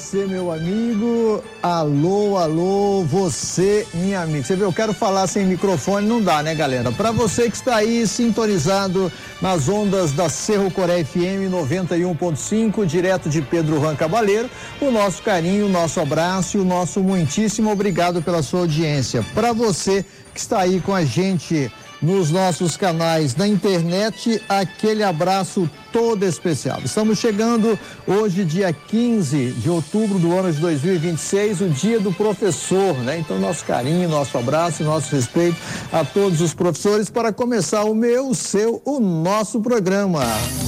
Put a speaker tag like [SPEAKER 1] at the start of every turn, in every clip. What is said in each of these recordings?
[SPEAKER 1] você, meu amigo. Alô, alô, você, minha amiga. Você vê, eu quero falar sem microfone, não dá, né, galera? Para você que está aí sintonizado nas ondas da Cerro Coré FM 91.5, direto de Pedro Juan Cabaleiro, o nosso carinho, o nosso abraço e o nosso muitíssimo obrigado pela sua audiência. Para você que está aí com a gente nos nossos canais na internet, aquele abraço todo especial. Estamos chegando hoje, dia 15 de outubro do ano de 2026, o dia do professor, né? Então, nosso carinho, nosso abraço e nosso respeito a todos os professores para começar o meu, o seu, o nosso programa.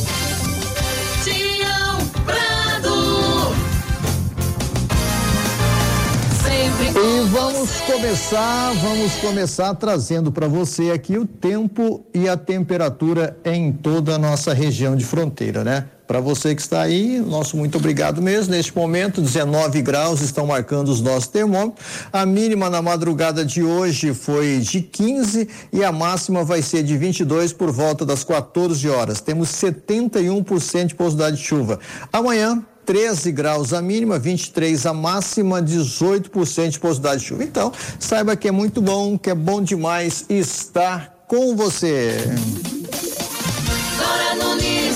[SPEAKER 1] E vamos começar trazendo para você aqui o tempo e a temperatura em toda a nossa região de fronteira, né? Para você que está aí, nosso muito obrigado mesmo. Neste momento, 19 graus estão marcando os nossos termômetros. A mínima na madrugada de hoje foi de 15 e a máxima vai ser de 22 por volta das 14 horas. Temos 71% de possibilidade de chuva. Amanhã, 13 graus a mínima, 23 a máxima, 18% de possibilidade de chuva. Então, saiba que é muito bom, que é bom demais estar com você.
[SPEAKER 2] Dora Nunes,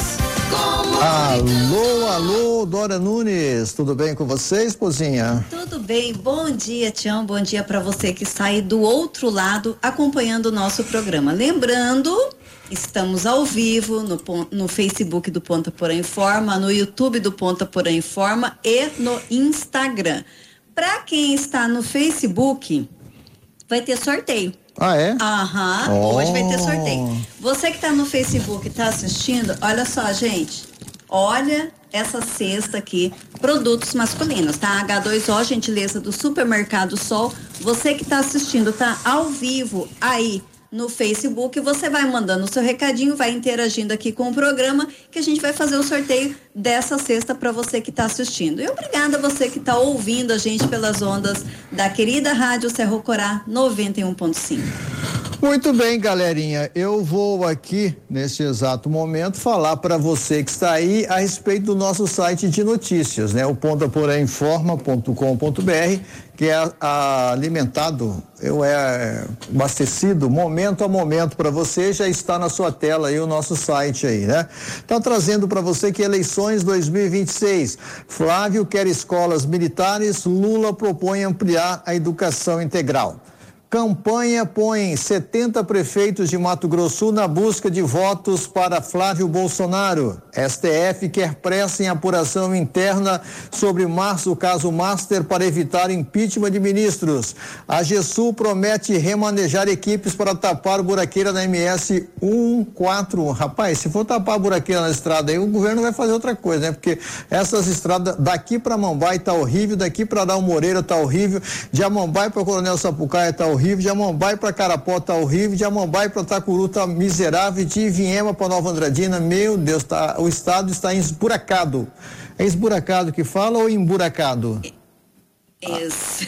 [SPEAKER 1] alô, Dora Nunes, tudo bem com você, esposinha?
[SPEAKER 3] Tudo bem, bom dia, Tião, bom dia para você que está aí do outro lado acompanhando o nosso programa. Lembrando, estamos ao vivo no Facebook do Ponta Porã Informa, no YouTube do Ponta Porã Informa e no Instagram. Para quem está no Facebook, vai ter sorteio.
[SPEAKER 1] Ah, é?
[SPEAKER 3] Aham, hoje vai ter sorteio. Você que está no Facebook, está assistindo, olha só, gente, olha essa cesta aqui, produtos masculinos, tá? H2O, gentileza do Supermercado Sol. Você que está assistindo, tá ao vivo aí no Facebook, você vai mandando o seu recadinho, vai interagindo aqui com o programa, que a gente vai fazer o sorteio dessa cesta para você que está assistindo. E obrigada a você que está ouvindo a gente pelas ondas da querida Rádio Cerro Corá 91.5.
[SPEAKER 1] Muito bem, galerinha, eu vou aqui, nesse exato momento, falar para você que está aí a respeito do nosso site de notícias, né? O pontaporainforma.com.br, que é alimentado, abastecido momento a momento para você, já está na sua tela aí o nosso site aí, né? Tá trazendo para você que eleições 2026, Flávio quer escolas militares, Lula propõe ampliar a educação integral. Campanha põe 70 prefeitos de Mato Grosso na busca de votos para Flávio Bolsonaro. STF quer pressa em apuração interna sobre o caso Master para evitar impeachment de ministros. A GESUL promete remanejar equipes para tapar buraqueira na MS 141. Rapaz, se for tapar a buraqueira na estrada aí, o governo vai fazer outra coisa, né? Porque essas estradas daqui para Mambai tá horrível, daqui para Araú Moreira tá horrível, de Amambai para Coronel Sapucaia tá horrível, de Amambai para Carapó tá horrível, de Amambai para Tacuru tá miserável, de Ivinhema para Nova Andradina, meu Deus, o estado está esburacado. É esburacado que fala ou emburacado?
[SPEAKER 3] Isso.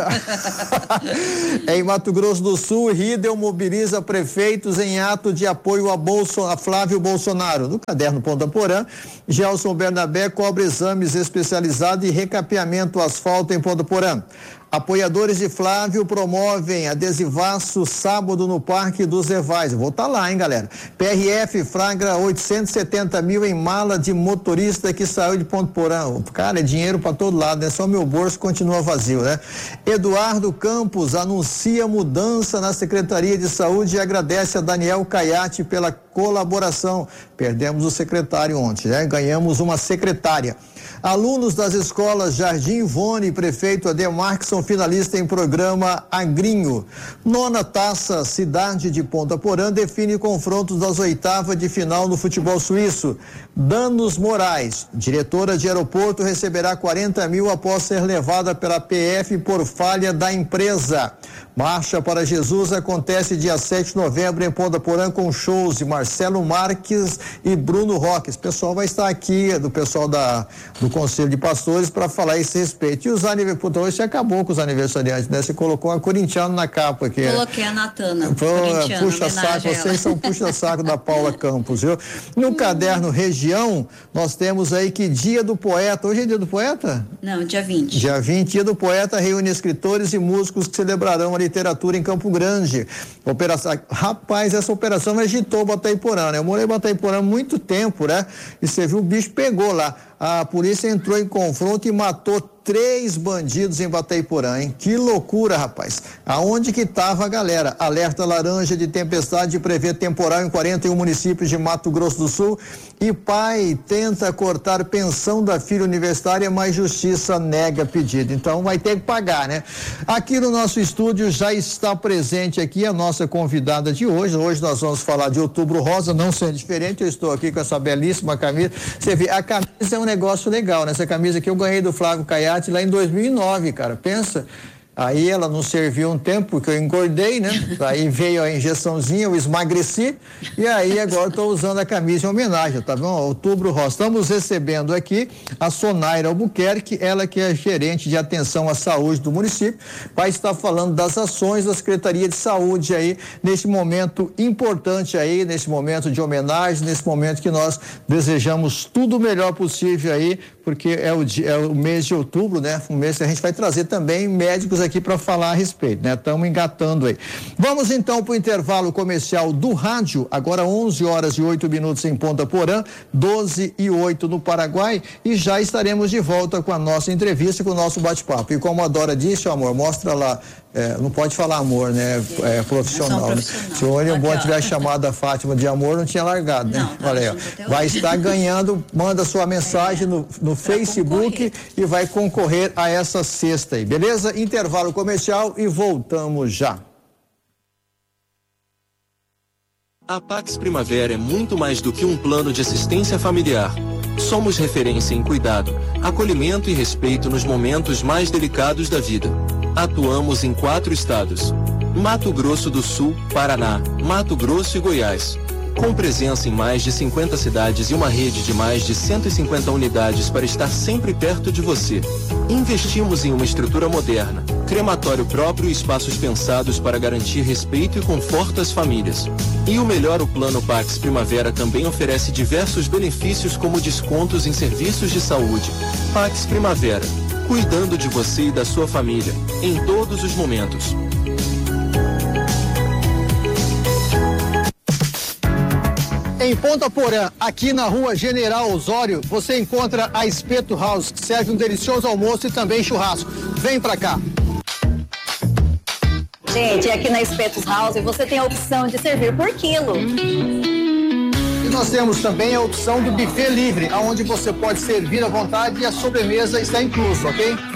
[SPEAKER 1] Em Mato Grosso do Sul, Riedel mobiliza prefeitos em ato de apoio a Flávio Bolsonaro. No caderno Ponta Porã, Gelson Bernabé cobra exames especializados e recapeamento asfalto em Ponta Porã. Apoiadores de Flávio promovem adesivaço sábado no Parque dos Evais. Vou estar lá, hein, galera. PRF flagra 870 mil em mala de motorista que saiu de Ponta Porã. Cara, é dinheiro para todo lado, né? Só meu bolso continua vazio, né? Eduardo Campos anuncia mudança na Secretaria de Saúde e agradece a Daniel Caiate pela colaboração. Perdemos o secretário ontem, né? Ganhamos uma secretária. Alunos das escolas Jardim Ivone e Prefeito Ademar, que são finalistas em programa Agrinho. 9ª Taça Cidade de Ponta Porã define confrontos das oitavas de final no futebol suíço. Danos morais. Diretora de aeroporto receberá 40 mil após ser levada pela PF por falha da empresa. Marcha para Jesus acontece dia 7 de novembro em Ponta Porã com shows de Marcelo Marques e Bruno Roques. O pessoal vai estar aqui, do pessoal do Conselho de Pastores, para falar a esse respeito. E os aniversários, hoje acabou com pros aniversariantes, né? Você colocou a corintiano na capa aqui.
[SPEAKER 3] Coloquei a Natana.
[SPEAKER 1] Puxa saco, vocês são puxa-saco da Paula Campos, viu? No caderno Região, nós temos aí que Dia do Poeta. Hoje é Dia do Poeta?
[SPEAKER 3] Não, dia 20.
[SPEAKER 1] Dia 20, Dia do Poeta reúne escritores e músicos que celebrarão a literatura em Campo Grande. Rapaz, essa operação agitou Batayporã, né? Eu morei em Batayporã há muito tempo, né? E você viu, o bicho pegou lá. A polícia entrou em confronto e matou 3 bandidos em Batayporã, hein? Que loucura, rapaz. Aonde que tava a galera? Alerta laranja de tempestade prevê temporal em 41 municípios de Mato Grosso do Sul. E pai tenta cortar pensão da filha universitária, mas justiça nega pedido. Então vai ter que pagar, né? Aqui no nosso estúdio já está presente aqui a nossa convidada de hoje. Hoje nós vamos falar de Outubro Rosa, não sendo diferente. Eu estou aqui com essa belíssima camisa. Você vê, a camisa é um negócio legal, né? Essa camisa aqui eu ganhei do Flávio Caiate lá em 2009, cara, pensa. Aí ela não serviu um tempo, porque eu engordei, né? Aí veio a injeçãozinha, eu emagreci, e aí agora estou usando a camisa em homenagem, tá bom? Outubro Rosa. Estamos recebendo aqui a Sonaira Albuquerque, ela que é gerente de atenção à saúde do município, vai estar falando das ações da Secretaria de Saúde aí, nesse momento importante aí, nesse momento de homenagem, nesse momento que nós desejamos tudo o melhor possível aí, porque é o mês de outubro, né? Um mês que a gente vai trazer também médicos aqui para falar a respeito, né? Estamos engatando aí. Vamos então para o intervalo comercial do rádio, agora 11h08 em Ponta Porã, 12h08 no Paraguai, e já estaremos de volta com a nossa entrevista, com o nosso bate-papo. E como a Dora disse, amor, mostra lá, não pode falar amor, né? É profissional, né? Se o Olho Bom tivesse chamado a Fátima de amor, não tinha largado, né?
[SPEAKER 3] Não,
[SPEAKER 1] olha aí, vai estar ganhando, manda sua mensagem no Facebook e vai concorrer a essa cesta aí, beleza? Intervalo comercial e voltamos já.
[SPEAKER 2] A Pax Primavera é muito mais do que um plano de assistência familiar. Somos referência em cuidado, acolhimento e respeito nos momentos mais delicados da vida. Atuamos em 4 estados: Mato Grosso do Sul, Paraná, Mato Grosso e Goiás. Com presença em mais de 50 cidades e uma rede de mais de 150 unidades para estar sempre perto de você. Investimos em uma estrutura moderna, crematório próprio e espaços pensados para garantir respeito e conforto às famílias. E o melhor, o Plano Pax Primavera também oferece diversos benefícios como descontos em serviços de saúde. Pax Primavera, cuidando de você e da sua família, em todos os momentos.
[SPEAKER 1] Em Ponta Porã, aqui na rua General Osório, você encontra a Espeto House, que serve um delicioso almoço e também churrasco. Vem pra cá.
[SPEAKER 4] Gente, aqui na Espeto House você tem a opção de servir por quilo.
[SPEAKER 1] E nós temos também a opção do buffet livre, onde você pode servir à vontade e a sobremesa está incluso, ok?